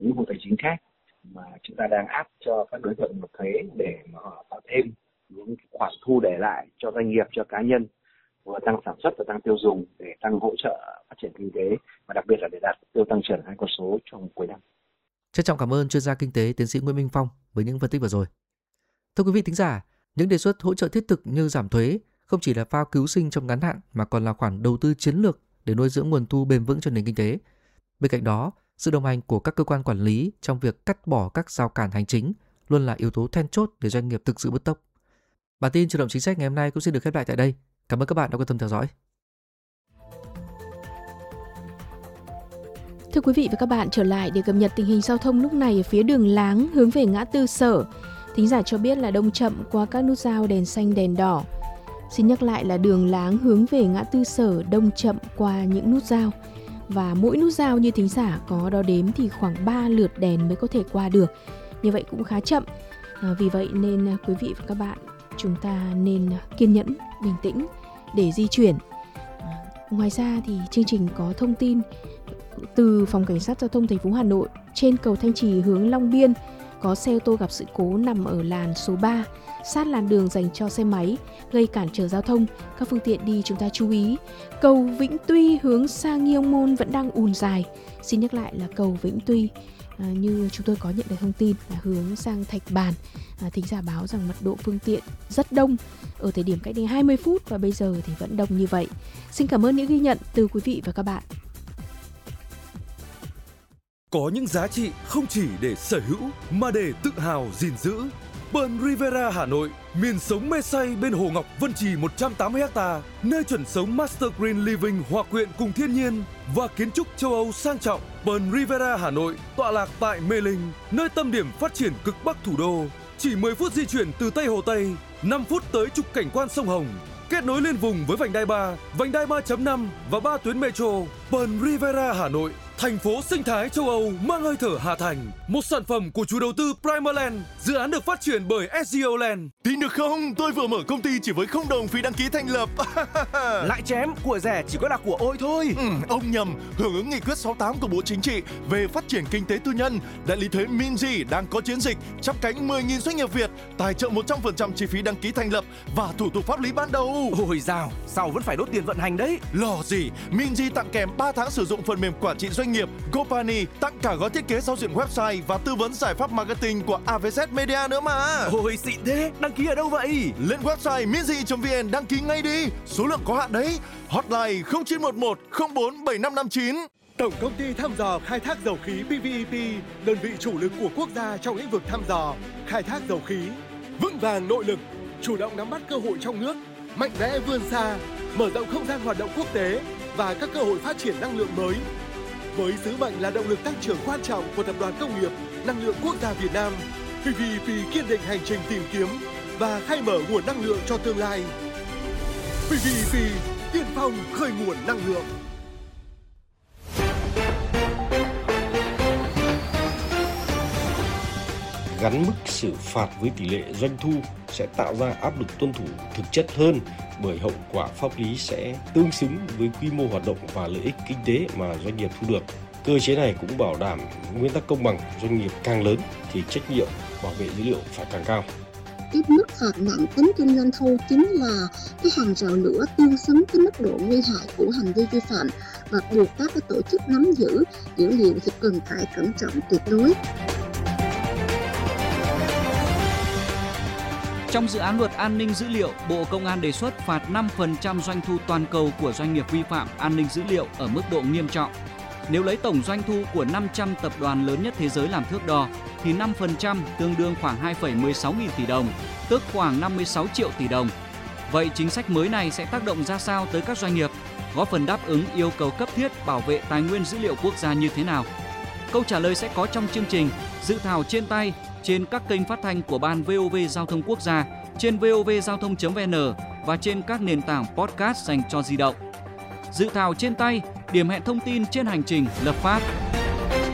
nghĩa vụ tài chính khác mà chúng ta đang áp cho các đối tượng nộp thuế để mà họ tạo thêm những khoản thu để lại cho doanh nghiệp, cho cá nhân, vừa tăng sản xuất và tăng tiêu dùng để tăng hỗ trợ phát triển kinh tế và đặc biệt là để đạt mục tiêu tăng trưởng 2 con số trong cuối năm. Trân trọng cảm ơn chuyên gia kinh tế tiến sĩ Nguyễn Minh Phong với những phân tích vừa rồi. Thưa quý vị thính giả, những đề xuất hỗ trợ thiết thực như giảm thuế không chỉ là phao cứu sinh trong ngắn hạn mà còn là khoản đầu tư chiến lược để nuôi dưỡng nguồn thu bền vững cho nền kinh tế. Bên cạnh đó, sự đồng hành của các cơ quan quản lý trong việc cắt bỏ các rào cản hành chính luôn là yếu tố then chốt để doanh nghiệp thực sự bứt tốc. Bản tin Chuyển động chính sách ngày hôm nay cũng xin được khép lại tại đây. Cảm ơn các bạn đã quan tâm theo dõi. Thưa quý vị và các bạn, trở lại để cập nhật tình hình giao thông lúc này ở phía đường Láng hướng về ngã tư Sở. Thính giả cho biết là đông chậm qua các nút giao đèn xanh đèn đỏ. Xin nhắc lại là đường Láng hướng về ngã tư Sở đông chậm qua những nút giao. Và mỗi nút giao như thính giả có đo đếm thì khoảng 3 lượt đèn mới có thể qua được. Như vậy cũng khá chậm. Vì vậy nên quý vị và các bạn, chúng ta nên kiên nhẫn, bình tĩnh để di chuyển. Ngoài ra thì chương trình có thông tin từ Phòng Cảnh sát Giao thông thành phố Hà Nội. Trên cầu Thanh Trì hướng Long Biên có xe ô tô gặp sự cố nằm ở làn số 3, sát làn đường dành cho xe máy, gây cản trở giao thông. Các phương tiện đi chúng ta chú ý. Cầu Vĩnh Tuy hướng sang Nghi Ông Môn vẫn đang ùn dài. Xin nhắc lại là cầu Vĩnh Tuy như chúng tôi có nhận được thông tin là hướng sang Thạch Bàn. Thính giả báo rằng mật độ phương tiện rất đông ở thời điểm cách đây 20 phút và bây giờ thì vẫn đông như vậy. Xin cảm ơn những ghi nhận từ quý vị và các bạn. Có những giá trị không chỉ để sở hữu mà để tự hào gìn giữ. Pearl Riviera Hà Nội, miền sống mê say bên Hồ Ngọc Vân Trì 180 ha, nơi chuẩn sống Master Green Living hòa quyện cùng thiên nhiên và kiến trúc châu Âu sang trọng. Pearl Riviera Hà Nội tọa lạc tại Mê Linh, nơi tâm điểm phát triển cực bắc thủ đô. Chỉ 10 phút di chuyển từ Tây Hồ Tây, 5 phút tới trục cảnh quan sông Hồng. Kết nối liên vùng với vành đai 3, vành đai 3.5 và 3 tuyến metro. Pearl Riviera Hà Nội, thành phố sinh thái châu Âu mang hơi thở Hà Thành. Một sản phẩm của chủ đầu tư Primaland, dự án được phát triển bởi SGO Land. Tin được không? Tôi vừa mở công ty chỉ với $0 phí đăng ký thành lập. Lại chém, của rẻ chỉ có là của ôi thôi. Ông nhầm, hưởng ứng nghị quyết 68 của Bộ Chính trị về phát triển kinh tế tư nhân, đại lý thuế Minzy đang có chiến dịch chắp cánh 10.000 doanh nghiệp Việt, tài trợ 100% chi phí đăng ký thành lập và thủ tục pháp lý ban đầu. Ôi dào, sau vẫn phải đốt tiền vận hành đấy. Lo gì, Minzy tặng kèm 3 tháng sử dụng phần mềm quản trị doanh nghiệp GoPani, tặng cả gói thiết kế giao diện website và tư vấn giải pháp marketing của AVZ Media nữa mà. Ôi xịn thế, đăng ký ở đâu vậy? Lên website minzy.vn đăng ký ngay đi, số lượng có hạn đấy. Hotline 0911 04 7559. Tổng công ty thăm dò khai thác dầu khí PVEP, đơn vị chủ lực của quốc gia trong lĩnh vực thăm dò, khai thác dầu khí, vững vàng nội lực, chủ động nắm bắt cơ hội trong nước, mạnh mẽ vươn xa, mở rộng không gian hoạt động quốc tế và các cơ hội phát triển năng lượng mới. Với sứ mệnh là động lực tăng trưởng quan trọng của Tập đoàn Công nghiệp Năng lượng Quốc gia Việt Nam, PVEP kiên định hành trình tìm kiếm và khai mở nguồn năng lượng cho tương lai. PVEP, tiên phong khơi nguồn năng lượng. Gắn mức xử phạt với tỷ lệ doanh thu sẽ tạo ra áp lực tuân thủ thực chất hơn, bởi hậu quả pháp lý sẽ tương xứng với quy mô hoạt động và lợi ích kinh tế mà doanh nghiệp thu được. Cơ chế này cũng bảo đảm nguyên tắc công bằng, doanh nghiệp càng lớn thì trách nhiệm bảo vệ dữ liệu phải càng cao. Cái mức phạt nặng tính trên doanh thu chính là cái hàng rào lửa tương xứng với mức độ nguy hại của hành vi vi phạm và buộc các cái tổ chức nắm giữ dữ liệu thì cần phải cẩn trọng tuyệt đối. Trong dự án luật an ninh dữ liệu, Bộ Công an đề xuất phạt 5% doanh thu toàn cầu của doanh nghiệp vi phạm an ninh dữ liệu ở mức độ nghiêm trọng. Nếu lấy tổng doanh thu của 500 tập đoàn lớn nhất thế giới làm thước đo, thì 5% tương đương khoảng 2,16 nghìn tỷ đồng, tức khoảng 56 triệu tỷ đồng. Vậy chính sách mới này sẽ tác động ra sao tới các doanh nghiệp, góp phần đáp ứng yêu cầu cấp thiết bảo vệ tài nguyên dữ liệu quốc gia như thế nào? Câu trả lời sẽ có trong chương trình Dự thảo trên tay trên các kênh phát thanh của Ban VOV Giao thông Quốc gia, trên vovgiao thông.vn và trên các nền tảng podcast dành cho di động. Dự thảo trên tay, điểm hẹn thông tin trên hành trình lập pháp.